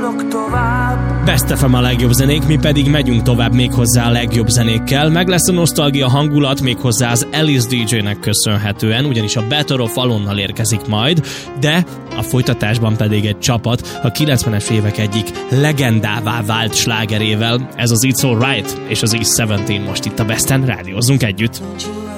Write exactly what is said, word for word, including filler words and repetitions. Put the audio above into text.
haladok tovább. Best ef em a legjobb zenék, mi pedig megyünk tovább méghozzá a legjobb zenékkel. Meg lesz a nosztalgia hangulat méghozzá az Alice dé jének köszönhetően, ugyanis a Better of Alone-nal érkezik majd, de a folytatásban pedig egy csapat a kilencvenes évek egyik legendává vált slágerével. Ez az It's Alright és az East tizenkilenc most itt a Besten, rádiózzunk együtt.